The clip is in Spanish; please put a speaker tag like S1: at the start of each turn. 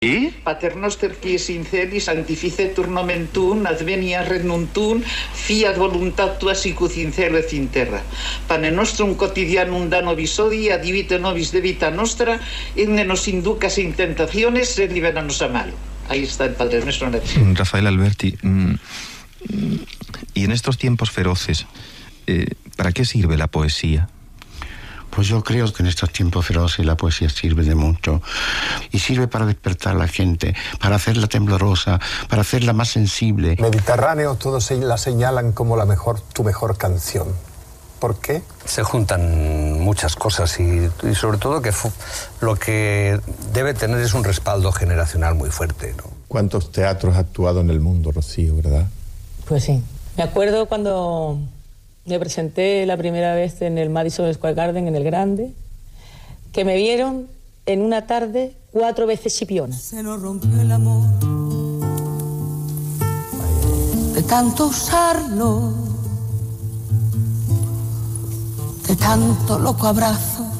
S1: ¿Y?
S2: Pater noster qui es in celis, sanctificetur nomen tuum, adveniat regnum tuum, fiat voluntat tua sicut in cielo et in terra. Pane nostrum quotidianum da nobis hodie, adivite nobis debita nostra, et ne nos inducas in tentaciones, sed liberanos a malo. Ahí está el Padre Nuestro en la acción.
S1: Rafael Alberti, y en estos tiempos feroces, ¿para qué sirve la poesía?
S3: Pues yo creo que en estos tiempos feroces la poesía sirve de mucho. Y sirve para despertar a la gente, para hacerla temblorosa, para hacerla más sensible.
S4: Mediterráneo, todos la señalan como tu mejor canción. ¿Por qué?
S5: Se juntan muchas cosas y sobre todo que lo que debe tener es un respaldo generacional muy fuerte, ¿no?
S6: ¿Cuántos teatros ha actuado en el mundo, Rocío, verdad?
S7: Pues sí. Me acuerdo cuando me presenté la primera vez en el Madison Square Garden, en el Grande, que me vieron en una tarde 4 veces Chipiona.
S8: Se nos rompió el amor de tanto usarlo, de tanto loco abrazo.